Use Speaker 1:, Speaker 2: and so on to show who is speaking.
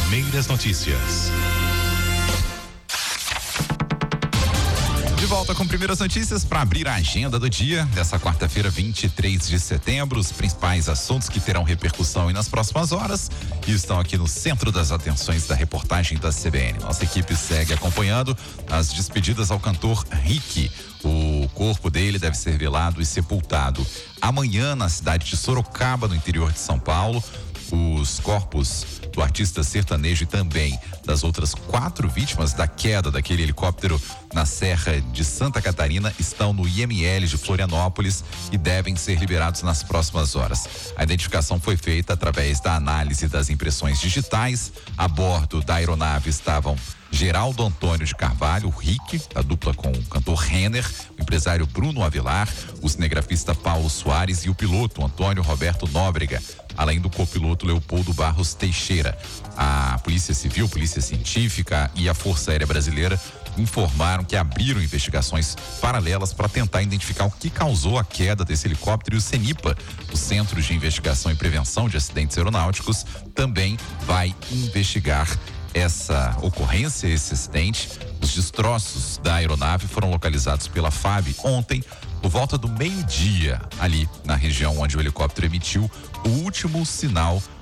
Speaker 1: Primeiras Notícias.
Speaker 2: De volta com Primeiras Notícias para abrir a agenda do dia dessa quarta-feira, 23 de setembro. Os principais assuntos que terão repercussão nas próximas horas e estão aqui no centro das atenções da reportagem da CBN. Nossa equipe segue acompanhando as despedidas ao cantor Rick. O corpo dele deve ser velado e sepultado amanhã na cidade de Sorocaba, no interior de São Paulo. Os corpos do artista sertanejo e também das outras 4 vítimas da queda daquele helicóptero na Serra de Santa Catarina estão no IML de Florianópolis e devem ser liberados nas próximas horas. A identificação foi feita através da análise das impressões digitais. A bordo da aeronave estavam Geraldo Antônio de Carvalho, o Rick, a dupla com o cantor Renner, o empresário Bruno Avilar, o cinegrafista Paulo Soares e o piloto Antônio Roberto Nóbrega, além do copiloto Leopoldo Barros Teixeira. A Polícia Civil, Polícia Científica e a Força Aérea Brasileira informaram que abriram investigações paralelas para tentar identificar o que causou a queda desse helicóptero, e o CENIPA, o Centro de Investigação e Prevenção de Acidentes Aeronáuticos, também vai investigar essa ocorrência, esse acidente. Os destroços da aeronave foram localizados pela FAB ontem, por volta do meio-dia, ali na região onde o helicóptero emitiu o último sinal